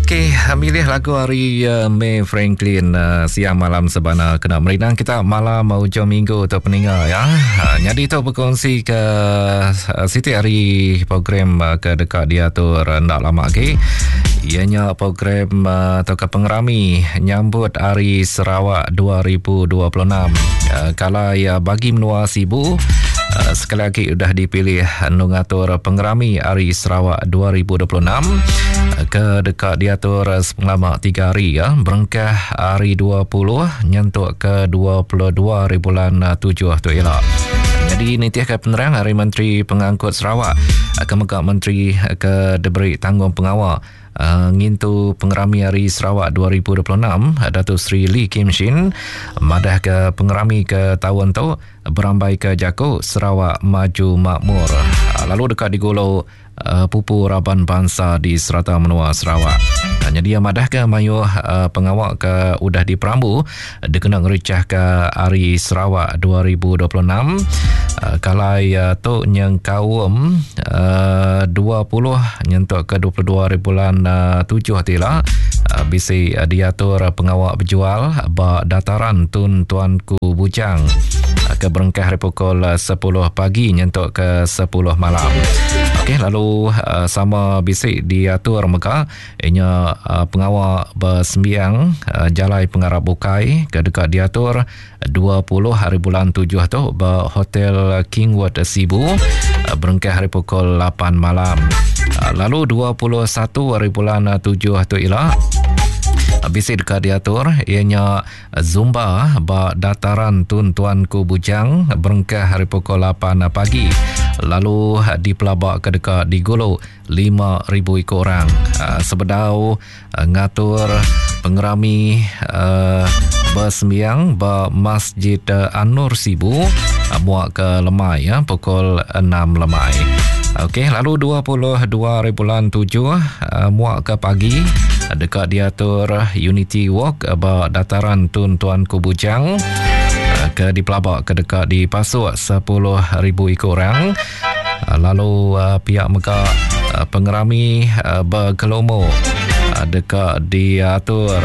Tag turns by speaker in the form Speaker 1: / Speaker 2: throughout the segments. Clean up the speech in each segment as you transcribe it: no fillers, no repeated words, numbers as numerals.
Speaker 1: Okey, milih lagu hari May Franklin siang malam sebana kena merinang kita malam hujung minggu untuk peninggal ya. Jadi tu berkongsi ke Siti hari program ke dekat dia tu nak lama lagi. Ianya program atau ke pengerami nyambut Hari Sarawak 2026. Kalau ya bagi menua sibu sekali lagi sudah dipilih mengatur pengerami Hari Sarawak 2026 ke dekat diatur selama 3 hari ya, berengkah hari 20 nyentuk ke 22 bulan 7 tu ialah. Jadi nitiah ke penerang Hari Menteri Pengangkut Sarawak Kementerian Menteri ke diberi tanggung pengawal ngintu pengerami Hari Sarawak 2026 Datuk Seri Lee Kim Shin madah ke pengerami ke tahun tu berambai ke Jako Sarawak Maju Makmur. Lalu dekat digolo Pupu Raban Bangsa di Serata Menua Sarawak. Hanya dia madah ke mayuh pengawal ke udah di Perambu dikenang recah ke Hari Sarawak 2026 kalai tu nyang kaum 20 nyentuk ke 22 bulan 7 tila bisi diatur pengawal berjual ba dataran Tun Tuanku Bujang ke berengkah dari pukul 10 pagi nyentuk ke 10 malam. Okey, lalu sama bisik diatur maka ianya pengawal bersembiang jalai pengarap bukai ke dekat diatur 20 hari bulan 7 tu Hotel Kingwood Sibu berengkah hari pukul 8 malam. Lalu 21 hari bulan 7 tu ialah bisik dekat diatur ianya Zumba ba dataran Tun Tuanku Bujang berengkah hari pukul 8 pagi. Lalu di Pelabak ke dekat di Golo 5,000 ikut orang. Sebedau ngatur pengerami bersembiang ba Masjid An-Nur Sibu muak ke Lemai ya pukul 6 Lemai. Okey, lalu 22 bulan 7 muak ke pagi dekat diatur Unity Walk ba dataran Tun Tuanku Bujang ke di Pelabak ke dekat di Pasuk 10,000 ikut orang. Lalu pihak Mekah pengerami berkelomo dekat diatur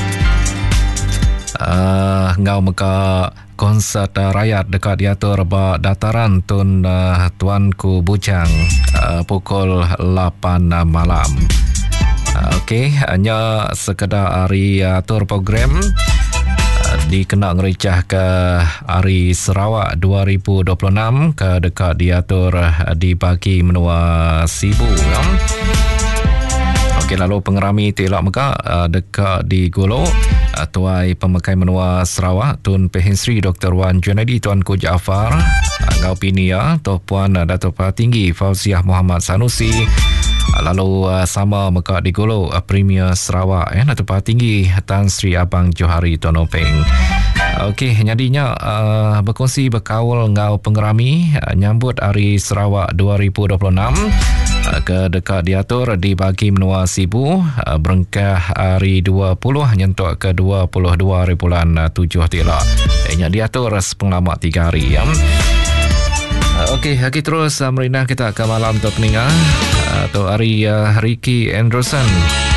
Speaker 1: ngau Mekah konsert rakyat dekat diatur ba dataran Tun Tuanku Bujang pukul 8 malam. Okey, hanya sekedar hari atur program dikenal ngericah ke Hari Sarawak 2026 ke dekat diatur di pagi menua Sibu ya. Okey, lalu pengerami tilak meka dekat di Golo Tuai Pemakai Menua Sarawak Tun Pehin Sri Dr. Wan Junadi Tuanku Jaafar Ngau Pinia Tuan Puan Datuk Tinggi Fauziah Muhammad Sanusi. Lalu sama meka di Golo Premier Sarawak Datuk Tinggi Tan Sri Abang Johari Tonopeng. Okey, jadinya berkongsi berkaul ngau pengerami nyambut Hari Sarawak 2026 ke dekat diatur di bagi menua Sibu berengkah hari 20 nyentuk ke 22 hari bulan 7 tila. Ianya diatur sepenglamat 3 hari ya. Okey, lagi terus merinah kita ke malam untuk peninggal atau hari Ricky Anderson